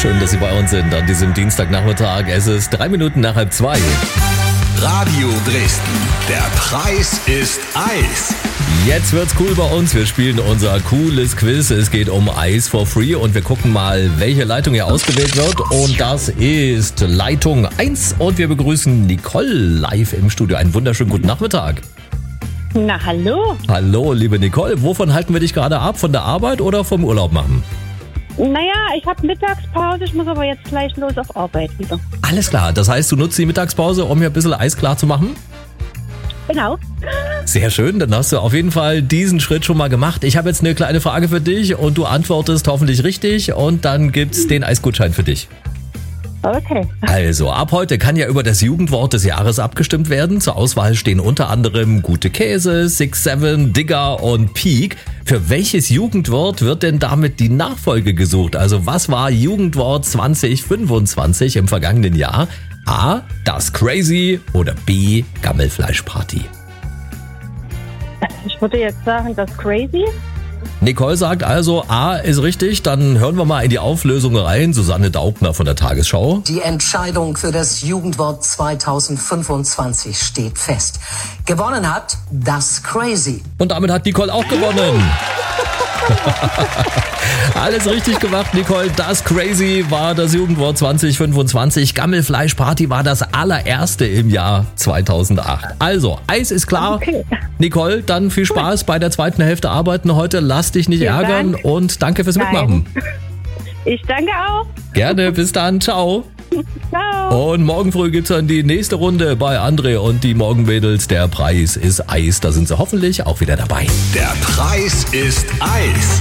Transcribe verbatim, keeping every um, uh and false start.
Schön, dass Sie bei uns sind an diesem Dienstagnachmittag. Es ist drei Minuten nach halb zwei. Radio Dresden, der Preis ist Eis. Jetzt wird's cool bei uns. Wir spielen unser cooles Quiz. Es geht um Eis for free und wir gucken mal, welche Leitung hier ausgewählt wird. Und das ist Leitung eins und wir begrüßen Nicole live im Studio. Einen wunderschönen guten Nachmittag. Na, hallo. Hallo, liebe Nicole. Wovon halten wir dich gerade ab? Von der Arbeit oder vom Urlaub machen? Naja, ich habe Mittagspause, ich muss aber jetzt gleich los auf Arbeit wieder. Alles klar, das heißt, du nutzt die Mittagspause, um hier ein bisschen Eis klar zu machen? Genau. Sehr schön, dann hast du auf jeden Fall diesen Schritt schon mal gemacht. Ich habe jetzt eine kleine Frage für dich und du antwortest hoffentlich richtig und dann gibt's den Eisgutschein für dich. Okay. Also, ab heute kann ja über das Jugendwort des Jahres abgestimmt werden. Zur Auswahl stehen unter anderem Gute Käse, Six Seven, Digger und Peak. Für welches Jugendwort wird denn damit die Nachfolge gesucht? Also, was war Jugendwort zwanzig fünfundzwanzig im vergangenen Jahr? A. Das Crazy oder B. Gammelfleischparty? Ich würde jetzt sagen, das Crazy. Nicole sagt also, A ist richtig, dann hören wir mal in die Auflösung rein. Susanne Daubner von der Tagesschau. Die Entscheidung für das Jugendwort zwanzig fünfundzwanzig steht fest. Gewonnen hat das Crazy. Und damit hat Nicole auch gewonnen. Alles richtig gemacht, Nicole. Das Crazy war das Jugendwort zwanzig fünfundzwanzig. Gammelfleischparty war das allererste im Jahr zweitausendacht. Also, Eis ist klar. Okay. Nicole, dann viel Spaß bei der zweiten Hälfte arbeiten heute. Lass dich nicht Vielen ärgern Dank. und danke fürs Nein. Mitmachen. Ich danke auch. Gerne, bis dann. Ciao. Ciao. Und morgen früh gibt's dann die nächste Runde bei André und die Morgenmädels. Der Preis ist Eis. Da sind sie hoffentlich auch wieder dabei. Der Preis ist Eis.